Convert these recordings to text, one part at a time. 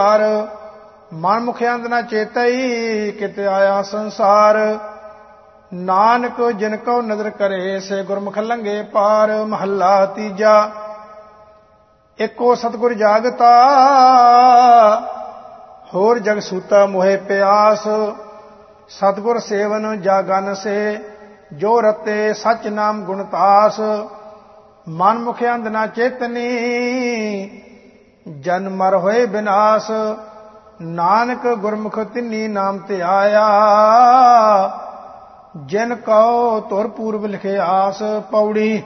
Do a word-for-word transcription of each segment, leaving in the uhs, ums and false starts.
ਮਨ ਮੁਖ ਅੰਧ ਨ ਚੇਤਈ ਕਿਤੇ ਆਇਆ ਸੰਸਾਰ। ਨਾਨਕ ਜਿਨ ਕਉ ਨਦਰ ਕਰੇ ਸੇ ਗੁਰਮੁਖ ਲੰਘੇ ਪਾਰ। ਮਹੱਲਾ ਤੀਜਾ। ਏਕੋ ਸਤਿਗੁਰ ਜਾਗਤਾ ਹੋਰ ਜਗ ਸੂਤਾ ਮੋਹਿ ਪਿਆਸ। ਸਤਿਗੁਰ ਸੇਵਨ ਜਾਗਨ ਸੇ ਜੋ ਰਤੇ ਸਚ ਨਾਮ ਗੁਣਤਾਸ। ਮਨ ਮੁਖ ਅੰਧ ਨ ਚੇਤਨੀ ਜਨ ਮਰ ਹੋਏ ਬਿਨਾਸ਼। ਨਾਨਕ ਗੁਰਮੁਖ ਤਿੰਨੀ ਨਾਮ ਤੇ ਆਇਆ ਜਿਨ ਕਉ ਧੁਰ ਪੂਰਬ ਲਿਖੇ ਆਸ। ਪੌੜੀ।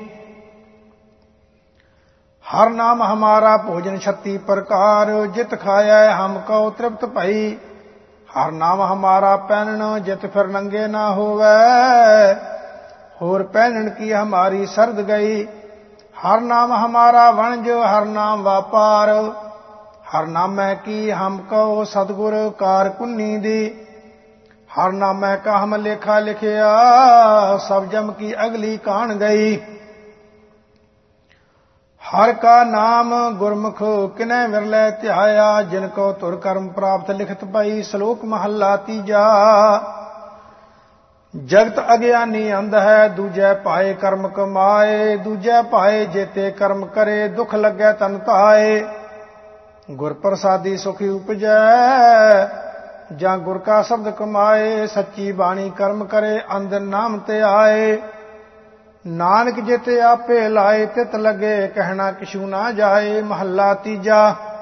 ਹਰ ਨਾਮ ਹਮਾਰਾ ਭੋਜਨ ਛੱਤੀ ਪ੍ਰਕਾਰ। ਜਿਤ ਖਾਇਆ ਹਮ ਕਉ ਤ੍ਰਿਪਤ ਭਈ। ਹਰ ਨਾਮ ਹਮਾਰਾ ਪਹਿਨਣ ਜਿਤ ਫਿਰ ਨੰਗੇ ਨਾ ਹੋਵੈ। ਹੋਰ ਪਹਿਨਣ ਕੀ ਹਮਾਰੀ ਸਰਦ ਗਈ। ਹਰ ਨਾਮ ਹਮਾਰਾ ਵਣਜ ਹਰ ਨਾਮ ਵਾਪਾਰ। ਹਰ ਨਾਮੈ ਕੀ ਹਮ ਕਉ ਸਤਿਗੁਰ ਕਾਰ ਕੁੰਨੀ ਦੀ। ਹਰ ਨਾਮੈ ਕਾ ਹਮ ਲੇਖਾ ਲਿਖਿਆ ਸਭ ਜਮ ਕੀ ਅਗਲੀ ਕਾਣ ਗਈ। ਹਰ ਕਾ ਨਾਮ ਗੁਰਮੁਖ ਕਿਨੈ ਵਿਰਲੇ ਧਿਆਇਆ। ਜਿਨ ਕੋ ਧੁਰ ਕਰਮ ਪ੍ਰਾਪਤ ਲਿਖਤ ਪਈ। ਸ਼ਲੋਕ ਮਹੱਲਾ ਤੀਜਾ। ਜਗਤ ਅਗਿਆਨੀ ਅੰਧ ਹੈ ਦੂਜੈ ਪਾਏ ਕਰਮ ਕਮਾਏ। ਦੂਜੈ ਪਾਏ ਜੇਤੇ ਕਰਮ ਕਰੇ ਦੁਖ ਲੱਗੈ ਤਨ ਧਾਏ। ਗੁਰ ਪ੍ਰਸਾਦੀ ਸੁਖੀ ਉਪਜੈ ਜਾਂ ਗੁਰ ਕਾ ਸ਼ਬਦ ਕਮਾਏ। ਸੱਚੀ ਬਾਣੀ ਕਰਮ ਕਰੇ ਅੰਧ ਨਾਮ ਤੇ ਆਏ। ਨਾਨਕ ਜਿਤੇ ਆਪੇ ਲਾਏ ਤਿਤ ਲਗੇ ਕਹਿਣਾ ਕਿਛੂ ਨਾ ਜਾਏ। ਮਹੱਲਾ ਤੀਜਾ।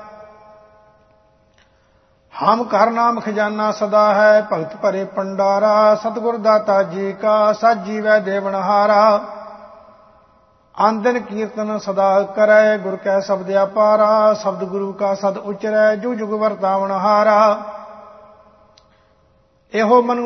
ਹਮ ਘਰ ਨਾਮ ਖਜ਼ਾਨਾ ਸਦਾ ਹੈ ਭਗਤ ਭਰੇ ਪੰਡਾਰਾ। ਸਤਿਗੁਰ ਦਾਤਾ ਜੀ ਕਾ ਸਾਜੀ ਵੈ ਦੇਵਨਹਾਰਾ। ਆਨੰਦਨ ਕੀਰਤਨ ਸਦਾ ਕਰੈ ਗੁਰ ਕੈ ਸ਼ਬਦ ਅਪਾਰਾ। ਸ਼ਬਦ ਗੁਰੂ ਕਾ ਸਦ ਉਚਰੈ ਜੁਗ ਜੁਗ ਵਰਤਾਵਨ ਹਾਰਾ। ਇਹੋ ਮਨੁ